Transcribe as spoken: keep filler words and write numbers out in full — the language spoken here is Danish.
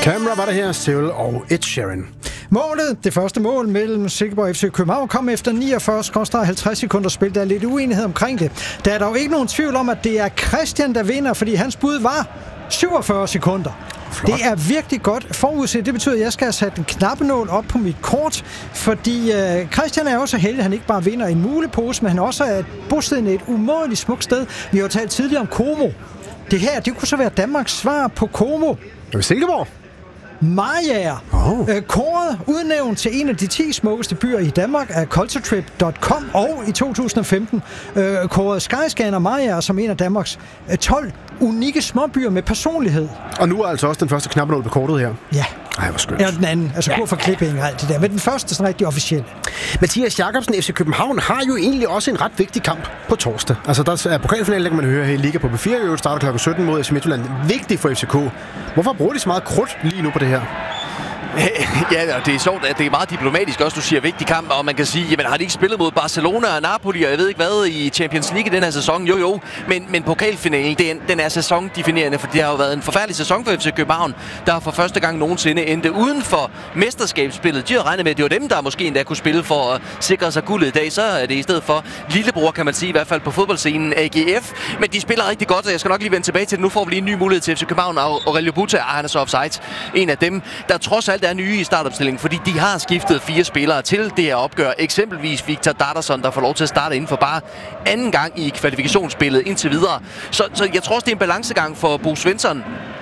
Camera var der her, Civil og Ed Sheeran. Målet, det første mål mellem Silkeborg og F C København, kom efter niogfyrre halvtreds sekunder spil. Der er lidt uenighed omkring det. Der er dog ikke nogen tvivl om, at det er Christian, der vinder, fordi hans bud var syvogfyrre sekunder. Flot. Det er virkelig godt forudset. Det betyder, at jeg skal have sat en knappenål op på mit kort, fordi øh, Christian er også heldig, at han ikke bare vinder en mulepose, men han også er bosiddende et umådeligt smukt sted. Vi har jo talt tidligere om Como. Det her, det kunne så være Danmarks svar på Como. Er vi Silkeborg? Mariager. Oh. Øh, kåret udnævnt til en af de ti smukkeste byer i Danmark af culturetrip punktum com, og i to tusind og femten øh, kåret Skyscanner Mariager som en af Danmarks øh, tolv unikke småbyer med personlighed. Og nu er altså også den første knappenål på kortet her. Ja. Ej, hvor skønt. Eller den anden, altså Ja. kur for klipping og alt det der. Men den første sådan rigtig officielle. Mathias Jacobsen, F C København, har jo egentlig også en ret vigtig kamp på torsdag. Altså, der er pokalfinalen, der kan man høre her i Liga på B fire, i øvrigt starter klokken sytten mod F C Midtjylland. Vigtigt for F C K. Hvorfor bruger de så meget krudt lige nu på det her? Ja, og det er sjovt, at det er meget diplomatisk også, du siger vigtig kamp, og man kan sige, jamen har de ikke spillet mod Barcelona og Napoli, og jeg ved ikke hvad, i Champions League i den her sæson? Jo, jo, men, men pokalfinalen, den, den er sæsondefinerende, for det har jo været en forfærdelig sæson for F C København, der for første gang nogensinde endte uden for mesterskabsspillet. De har regnet med, at det var dem, der måske endda kunne spille for at sikre sig guldet i dag, så er det i stedet for lillebror, kan man sige, i hvert fald på fodboldscenen, A G F, men de spiller rigtig godt, og jeg skal nok lige vende tilbage til det. Nu får vi lige en ny mulighed til F C København, og Aurelio Buta, ah, han er så offside, en af dem, der trods alt er nye i startopstillingen, fordi de har skiftet fire spillere til det her opgør. Eksempelvis Victor Dardasson, der får lov til at starte inden for bare anden gang i kvalifikationsspillet indtil videre. Så, så jeg tror også, det er en balancegang for Bo Svensson.